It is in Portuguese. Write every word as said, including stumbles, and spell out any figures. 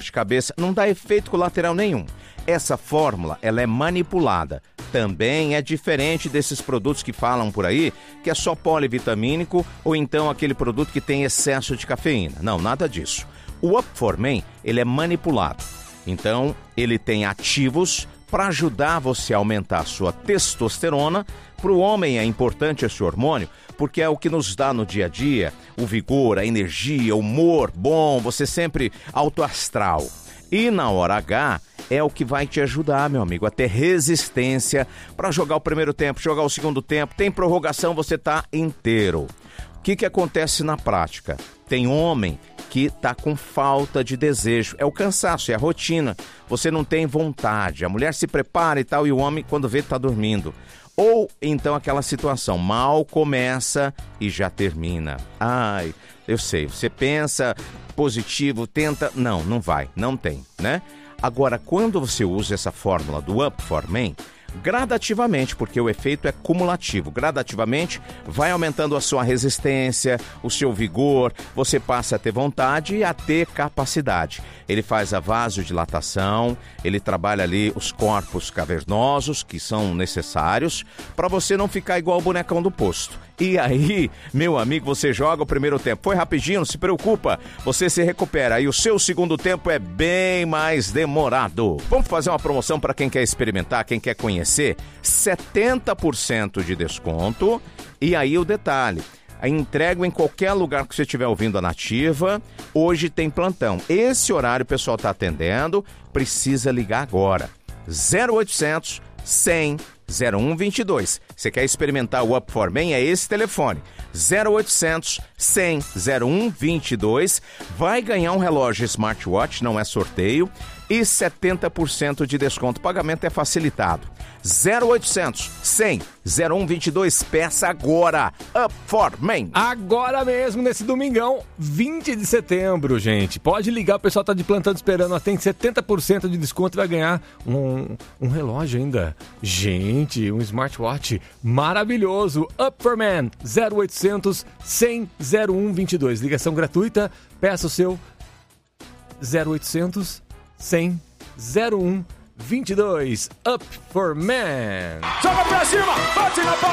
de cabeça, não dá efeito colateral nenhum. Essa fórmula, ela é manipulada. Também é diferente desses produtos que falam por aí, que é só polivitamínico ou então aquele produto que tem excesso de cafeína. Não, nada disso. O Up for Men, ele é manipulado. Então, ele tem ativos para ajudar você a aumentar a sua testosterona. Para o homem é importante esse hormônio, porque é o que nos dá no dia a dia o vigor, a energia, o humor bom, você sempre alto astral. E na hora H é o que vai te ajudar, meu amigo, a ter resistência para jogar o primeiro tempo, jogar o segundo tempo. Tem prorrogação, você tá inteiro. O que que acontece na prática? Tem homem que está com falta de desejo. É o cansaço, é a rotina. Você não tem vontade. A mulher se prepara e tal, e o homem, quando vê, está dormindo. Ou então aquela situação, mal começa e já termina. Ai, eu sei, você pensa positivo, tenta... Não, não vai, não tem, né? Agora, quando você usa essa fórmula do Up for Men, gradativamente, porque o efeito é cumulativo, gradativamente vai aumentando a sua resistência, o seu vigor, você passa a ter vontade e a ter capacidade. Ele faz a vasodilatação, ele trabalha ali os corpos cavernosos que são necessários para você não ficar igual o bonecão do posto. E aí, meu amigo, você joga o primeiro tempo. Foi rapidinho, não se preocupa. Você se recupera e o seu segundo tempo é bem mais demorado. Vamos fazer uma promoção para quem quer experimentar, quem quer conhecer. setenta por cento de desconto. E aí o detalhe, entrego em qualquer lugar que você estiver ouvindo a Nativa. Hoje tem plantão. Esse horário o pessoal está atendendo. Precisa ligar agora. zero oitocentos, cem, zero um vinte e dois. Você quer experimentar o Up for Men? É esse telefone. zero oitocentos, cem, zero um vinte e dois. Vai ganhar um relógio smartwatch, não é sorteio. E setenta por cento de desconto. O pagamento é facilitado. zero oitocentos, cem, zero um vinte e dois. Peça agora. Up for Men. Agora mesmo, nesse domingão, vinte de setembro, gente. Pode ligar, o pessoal tá de plantão esperando. Tem setenta por cento de desconto e vai ganhar um, um relógio ainda. Gente, um smartwatch maravilhoso. Up for Men. zero oitocentos, cem, zero um vinte e dois. Ligação gratuita. Peça o seu zero oitocentos, cem, zero um vinte e dois. Up for Men. Joga pra cima, bate na palma.